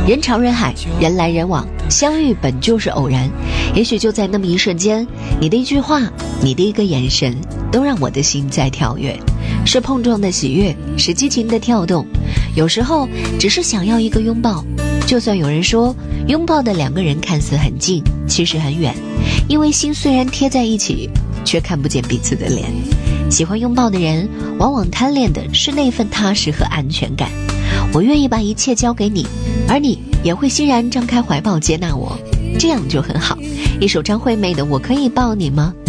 人潮人海，人来人往，相遇本就是偶然，也许就在那么一瞬间，你的一句话，你的一个眼神，都让我的心在跳跃，是碰撞的喜悦，是激情的跳动，有时候只是想要一个拥抱。就算有人说拥抱的两个人看似很近，其实很远，因为心虽然贴在一起，却看不见彼此的脸。喜欢拥抱的人往往贪恋的是那份踏实和安全感，我愿意把一切交给你，而你也会欣然张开怀抱接纳我，这样就很好。一首张惠妹的《我可以抱你吗》，